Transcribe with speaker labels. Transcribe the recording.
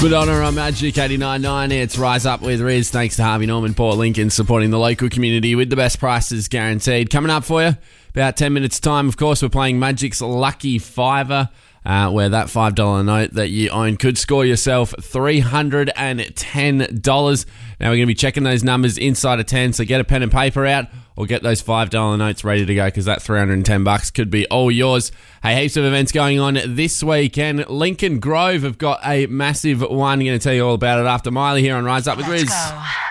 Speaker 1: Good honour on Magic 89.9. It's Rise Up with Riz. Thanks to Harvey Norman, Port Lincoln, supporting the local community with the best prices guaranteed. Coming up for you, about 10 minutes time, of course, we're playing Magic's Lucky Fiver, where that $5 note that you own could score yourself $310. Now, we're going to be checking those numbers inside of 10, so get a pen and paper out or get those $5 notes ready to go because that $310 could be all yours. Hey, heaps of events going on this weekend. Lincoln Grove have got a massive one. I'm going to tell you all about it after Miley here on Rise Up with Riz.
Speaker 2: Let's go.